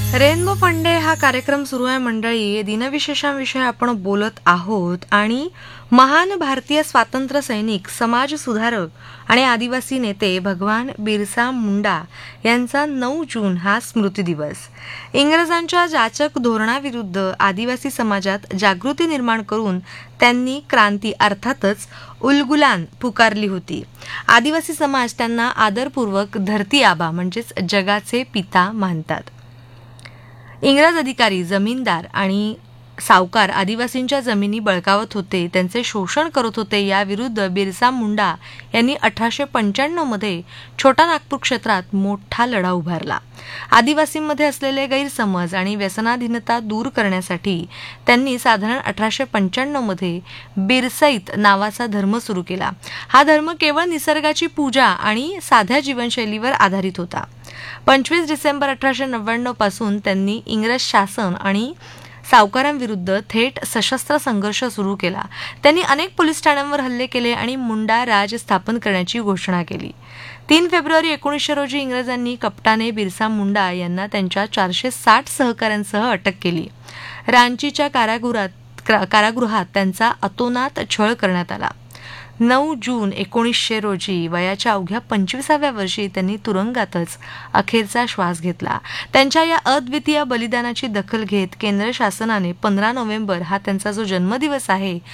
Rainbow फंडे हा कार्यक्रम सुरू आहे मंडळी. दिनविशेषांविषयी आपण बोलत आहोत आणि महान भारतीय स्वातंत्र्य सैनिक, समाज सुधारक आणि आदिवासी नेते भगवान बिरसा मुंडा यांचा 9 जून हा स्मृती दिवस. इंग्रजांच्या जाचक धोरणाविरुद्ध आदिवासी समाजात जागृती निर्माण करून त्यांनी क्रांती अर्थातच उलगुलान पुकारली होती. आदिवासी समाज त्यांना आदरपूर्वक धरती आबा म्हणजेच जगाचे पिता मानतात. इंग्रज अधिकारी, जमीनदार आणि सावकार आदिवासींच्या जमिनी बळकावत होते, त्यांचे शोषण करत होते. याविरुद्ध बिरसा मुंडा यांनी 1895 मध्ये छोटा नागपूर क्षेत्रात मोठा लढा उभारला. आदिवासींमध्ये असलेले गैरसमज आणि व्यसनाधीनता दूर करण्यासाठी त्यांनी साधारण 1895 मध्ये बिरसईत नावाचा धर्म सुरू केला. हा धर्म केवळ निसर्गाची पूजा आणि साध्या जीवनशैलीवर आधारित होता. 25 डिसेंबर 1899 पासून त्यांनी इंग्रज शासन आणि सावकारांविरुद्ध थेट सशस्त्र संघर्ष सुरू केला. त्यांनी अनेक पोलीस ठाण्यांवर हल्ले केले आणि मुंडा राज स्थापन करण्याची घोषणा केली. 3 फेब्रुवारी 1900 रोजी इंग्रजांनी कपटाने बिरसा मुंडा यांना त्यांच्या 460 सहकाऱ्यांसह अटक केली. रांचीच्या कारागृहात त्यांचा अतोनात छळ करण्यात आला. 9 जून 1900 रोजी वयाच्या अवघ्या 25व्या वर्षी त्यांनी तुरुंगातच अखेरचा श्वास घेतला. त्यांच्या या अद्वितीय बलिदानाची दखल घेत केंद्र शासनाने 15 नोव्हेंबर हा त्यांचा जो जन्मदिवस आहे